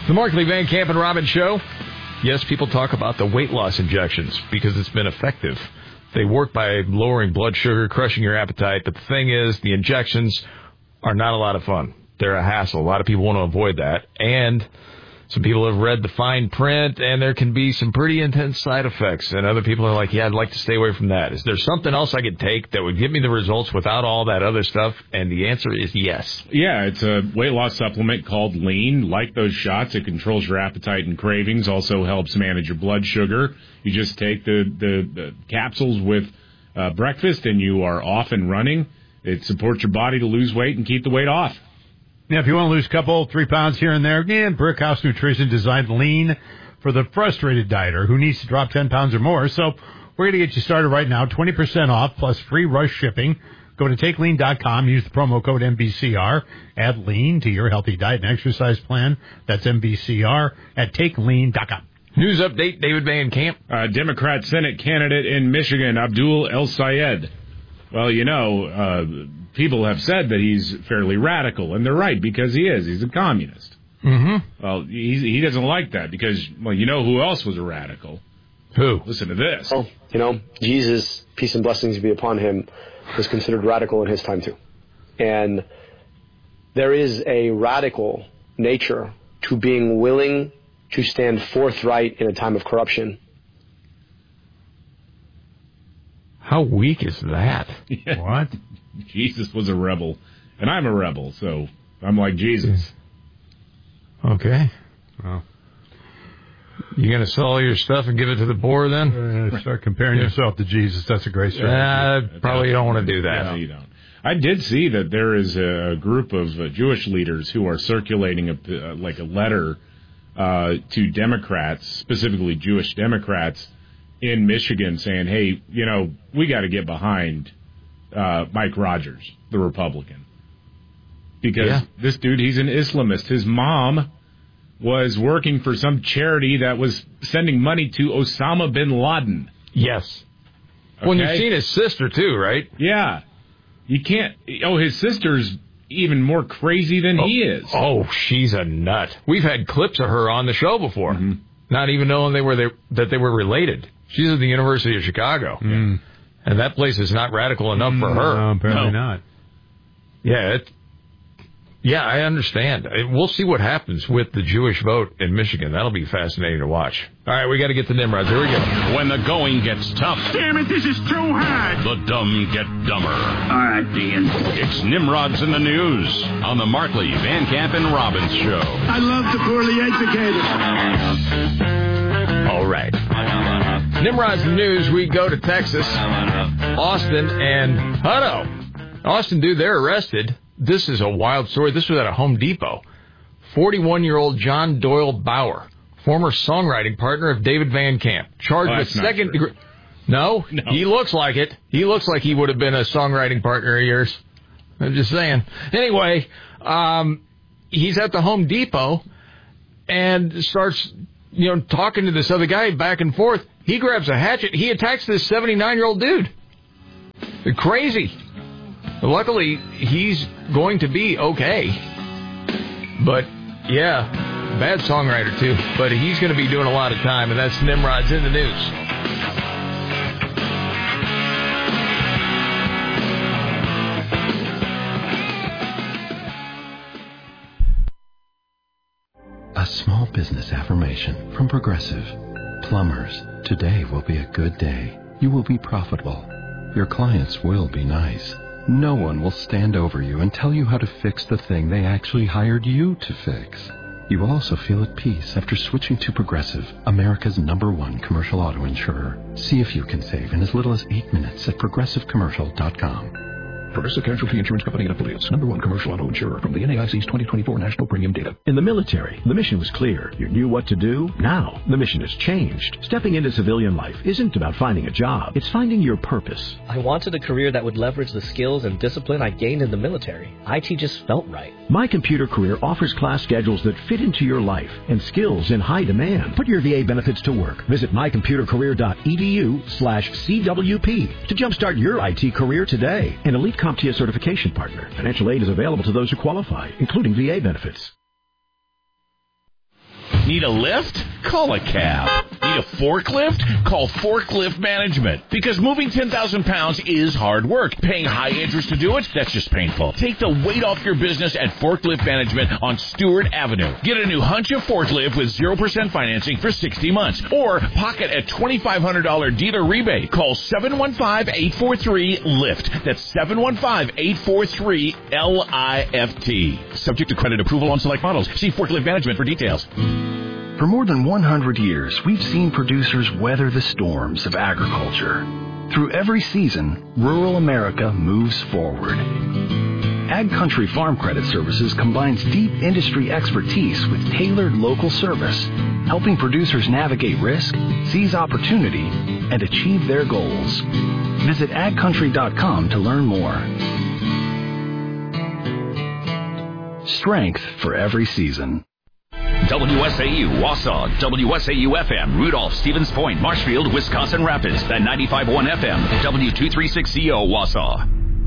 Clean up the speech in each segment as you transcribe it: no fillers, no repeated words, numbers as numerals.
The Markley, Van Camp, and Robbins Show. Yes, people talk about the weight loss injections because it's been effective. They work by lowering blood sugar, crushing your appetite. But the thing is, the injections are not a lot of fun. They're a hassle. A lot of people want to avoid that. And some people have read the fine print, and there can be some pretty intense side effects. And other people are like, yeah, I'd like to stay away from that. Is there something else I could take that would give me the results without all that other stuff? And the answer is yes. Yeah, it's a weight loss supplement called Lean. Like those shots, it controls your appetite and cravings, also helps manage your blood sugar. You just take the capsules with breakfast, and you are off and running. It supports your body to lose weight and keep the weight off. Now, if you want to lose a couple, 3 pounds here and there, again, Brickhouse Nutrition designed Lean for the frustrated dieter who needs to drop 10 pounds or more. So we're going to get you started right now, 20% off plus free rush shipping. Go to TakeLean.com, use the promo code MBCR, add Lean to your healthy diet and exercise plan. That's MBCR at TakeLean.com. News update, David Van Camp. Democrat Senate candidate in Michigan, Abdul El Sayed. Well, you know, people have said that he's fairly radical, and they're right, because he is. He's a communist. Mm-hmm. Well, he doesn't like that because, well, you know who else was a radical? Who? Listen to this. Well, you know, Jesus, peace and blessings be upon him, was considered radical in his time, too. And there is a radical nature to being willing to stand forthright in a time of corruption. How weak is that? Yeah. What? Jesus was a rebel, and I'm a rebel, so I'm like Jesus. Okay. Well, you going to sell all your stuff and give it to the poor then? Start comparing yourself to Jesus. That's a great strategy. Probably don't want to do that. No, you don't. I did see that there is a group of Jewish leaders who are circulating a letter to Democrats, specifically Jewish Democrats, in Michigan saying, hey, you know, we got to get behind Mike Rogers, the Republican. Because this dude, he's an Islamist. His mom was working for some charity that was sending money to Osama bin Laden. Yes. Okay? Well, you've seen his sister, too, right? Yeah. You can't... Oh, his sister's even more crazy than he is. Oh, she's a nut. We've had clips of her on the show before, not even knowing that they were related. She's at the University of Chicago, and that place is not radical enough for her. No, apparently not. Yeah, I understand. We'll see what happens with the Jewish vote in Michigan. That'll be fascinating to watch. All right, we got to get to Nimrods. Here we go. When the going gets tough. Damn it, this is too hard. The dumb get dumber. All right, Dean. It's Nimrods in the News on the Markley, Van Camp, and Robbins Show. I love the poorly educated. All right. Nimrod's in the News. We go to Texas, Austin, and Hutto. Austin, dude, they're arrested. This is a wild story. This was at a Home Depot. 41-year-old John Doyle Bauer, former songwriting partner of David Van Camp, charged with second degree. No, he looks like it. He looks like he would have been a songwriting partner of yours. I'm just saying. Anyway, he's at the Home Depot and starts, talking to this other guy back and forth. He grabs a hatchet. He attacks this 79-year-old dude. Crazy. Luckily, he's going to be okay. But, yeah, bad songwriter, too. But he's going to be doing a lot of time, and that's Nimrod's in the News. A small business affirmation from Progressive. Plumbers, today will be a good day. You will be profitable. Your clients will be nice. No one will stand over you and tell you how to fix the thing they actually hired you to fix. You will also feel at peace after switching to Progressive, America's #1 commercial auto insurer. See if you can save in as little as 8 minutes at ProgressiveCommercial.com. Progressive Casualty Insurance Company and Affiliates. #1 commercial auto insurer from the NAIC's 2024 National Premium Data. In the military, the mission was clear. You knew what to do. Now, the mission has changed. Stepping into civilian life isn't about finding a job. It's finding your purpose. I wanted a career that would leverage the skills and discipline I gained in the military. IT just felt right. My Computer Career offers class schedules that fit into your life and skills in high demand. Put your VA benefits to work. Visit mycomputercareer.edu/CWP to jumpstart your IT career today. An elite CompTIA certification partner. Financial aid is available to those who qualify, including VA benefits. Need a lift? Call a cab. Need a forklift? Call Forklift Management. Because moving 10,000 pounds is hard work. Paying high interest to do it? That's just painful. Take the weight off your business at Forklift Management on Stewart Avenue. Get a new Huncha forklift with 0% financing for 60 months. Or pocket a $2,500 dealer rebate. Call 715-843-LIFT. That's 715-843-LIFT. Subject to credit approval on select models. See Forklift Management for details. For more than 100 years, we've seen producers weather the storms of agriculture. Through every season, rural America moves forward. Ag Country Farm Credit Services combines deep industry expertise with tailored local service, helping producers navigate risk, seize opportunity, and achieve their goals. Visit agcountry.com to learn more. Strength for every season. WSAU, Wausau, WSAU-FM, Rudolph, Stevens Point, Marshfield, Wisconsin Rapids, and 95.1 FM, W236CO, Wausau.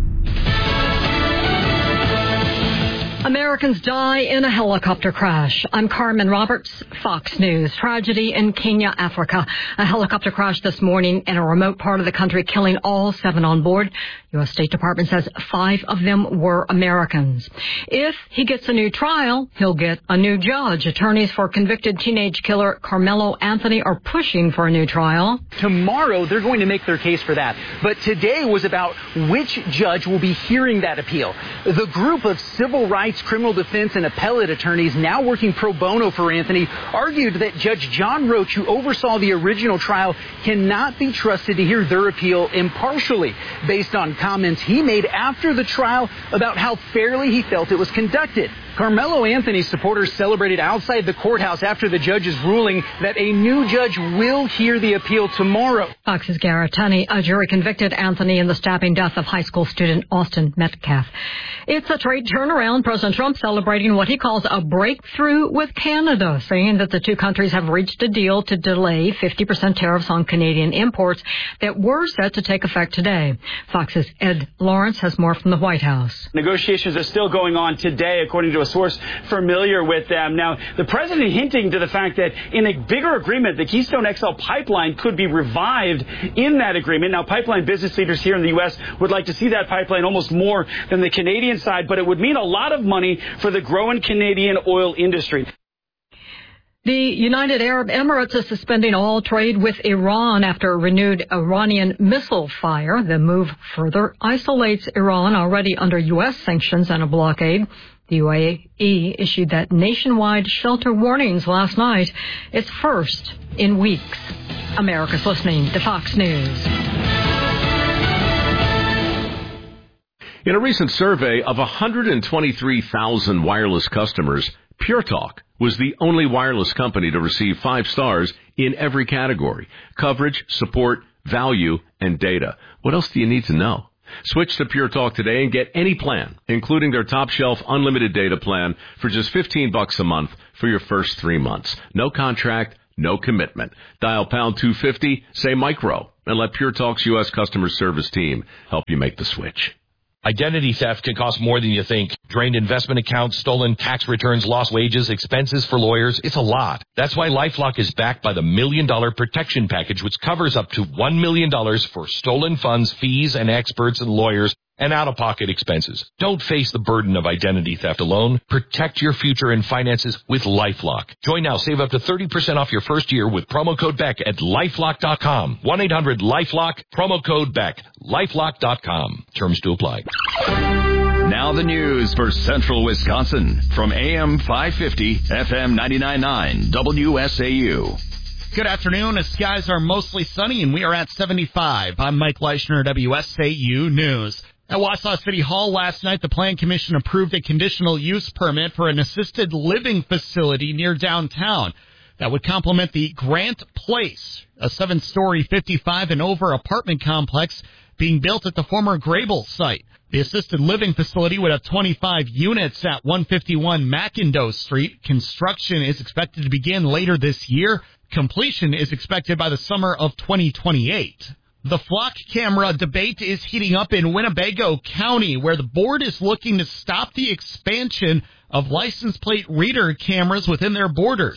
Americans die in a helicopter crash. I'm Carmen Roberts, Fox News. Tragedy in Kenya, Africa. A helicopter crash this morning in a remote part of the country, killing all 7 on board. U.S. State Department says 5 of them were Americans. If he gets a new trial, he'll get a new judge. Attorneys for convicted teenage killer Carmelo Anthony are pushing for a new trial. Tomorrow, they're going to make their case for that. But today was about which judge will be hearing that appeal. The group of civil rights, criminal defense, and appellate attorneys now working pro bono for Anthony argued that Judge John Roach, who oversaw the original trial, cannot be trusted to hear their appeal impartially, based on comments he made after the trial about how fairly he felt it was conducted. Carmelo Anthony's supporters celebrated outside the courthouse after the judge's ruling that a new judge will hear the appeal tomorrow. Fox's Garrett Tunney, a jury convicted Anthony in the stabbing death of high school student Austin Metcalf. It's a trade turnaround. President Trump celebrating what he calls a breakthrough with Canada, saying that the two countries have reached a deal to delay 50% tariffs on Canadian imports that were set to take effect today. Fox's Ed Lawrence has more from the White House. Negotiations are still going on today, according to a source familiar with them. Now, the president hinting to the fact that in a bigger agreement, the Keystone XL pipeline could be revived in that agreement. Now, pipeline business leaders here in the U.S. would like to see that pipeline almost more than the Canadian side, but it would mean a lot of money for the growing Canadian oil industry. The United Arab Emirates is suspending all trade with Iran after a renewed Iranian missile fire. The move further isolates Iran, already under U.S. sanctions and a blockade. The UAE issued that nationwide shelter warnings last night. It's first in weeks. America's listening to Fox News. In a recent survey of 123,000 wireless customers, Pure Talk was the only wireless company to receive 5 stars in every category: coverage, support, value, and data. What else do you need to know? Switch to Pure Talk today and get any plan, including their top shelf unlimited data plan, for just $15 a month for your first 3 months. No contract, no commitment. Dial pound 250, say micro, and let Pure Talk's U.S. customer service team help you make the switch. Identity theft can cost more than you think. Drained investment accounts, stolen tax returns, lost wages, expenses for lawyers. It's a lot. That's why LifeLock is backed by the $1 Million Protection Package, which covers up to $1 million for stolen funds, fees, and experts and lawyers, and out-of-pocket expenses. Don't face the burden of identity theft alone. Protect your future and finances with LifeLock. Join now. Save up to 30% off your first year with promo code BECK at LifeLock.com. 1-800-LifeLock, promo code BECK. LifeLock.com. Terms to apply. Now the news for Central Wisconsin from AM 550, FM 99.9, WSAU. Good afternoon. The skies are mostly sunny, and we are at 75. I'm Mike Leischner, WSAU News. At Wausau City Hall last night, the Plan Commission approved a conditional use permit for an assisted living facility near downtown that would complement the Grant Place, a 7-story, 55 and over apartment complex being built at the former Grable site. The assisted living facility would have 25 units at 151 McIndoe Street. Construction is expected to begin later this year. Completion is expected by the summer of 2028. The flock camera debate is heating up in Winnebago County, where the board is looking to stop the expansion of license plate reader cameras within their borders.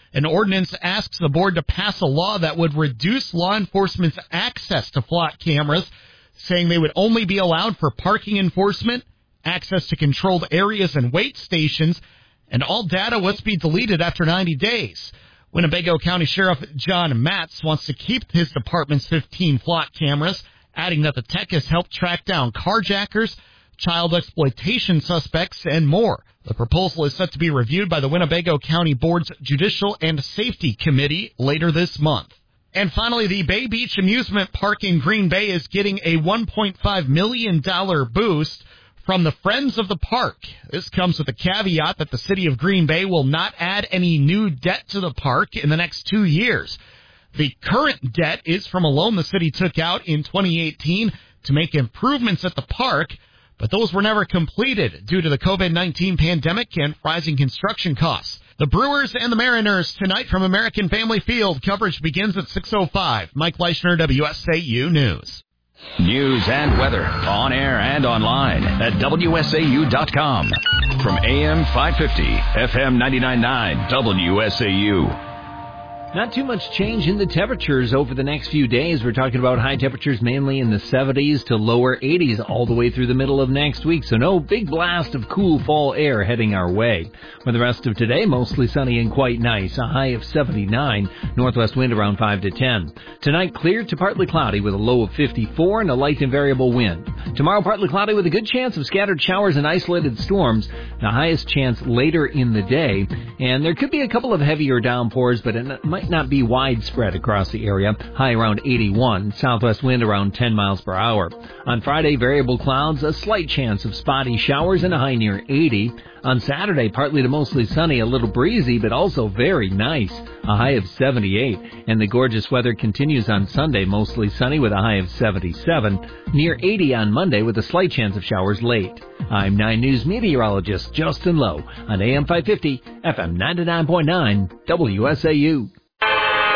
An ordinance asks the board to pass a law that would reduce law enforcement's access to flock cameras, saying they would only be allowed for parking enforcement, access to controlled areas and wait stations, and all data must be deleted after 90 days. Winnebago County Sheriff John Matz wants to keep his department's 15 flock cameras, adding that the tech has helped track down carjackers, child exploitation suspects, and more. The proposal is set to be reviewed by the Winnebago County Board's Judicial and Safety Committee later this month. And finally, the Bay Beach Amusement Park in Green Bay is getting a $1.5 million boost from the Friends of the Park. This comes with a caveat that the city of Green Bay will not add any new debt to the park in the next 2 years. The current debt is from a loan the city took out in 2018 to make improvements at the park, but those were never completed due to the COVID-19 pandemic and rising construction costs. The Brewers and the Mariners tonight from American Family Field. Coverage begins at 6:05. Mike Leischner, WSAU News. News and weather on air and online at WSAU.com. From AM 550, FM 99.9, WSAU. Not too much change in the temperatures over the next few days. We're talking about high temperatures mainly in the 70s to lower 80s all the way through the middle of next week. So no big blast of cool fall air heading our way. For the rest of today, mostly sunny and quite nice. A high of 79. Northwest wind around 5 to 10. Tonight, clear to partly cloudy with a low of 54 and a light and variable wind. Tomorrow, partly cloudy with a good chance of scattered showers and isolated storms. The highest chance later in the day. And there could be a couple of heavier downpours, but it might not be widespread across the area. High around 81, southwest wind around 10 miles per hour. On Friday, variable clouds, a slight chance of spotty showers and a high near 80. On Saturday, partly to mostly sunny, a little breezy, but also very nice. A high of 78. And the gorgeous weather continues on Sunday, mostly sunny with a high of 77. Near 80 on Monday with a slight chance of showers late. I'm 9 News meteorologist Justin Lowe on AM 550, FM 99.9, WSAU.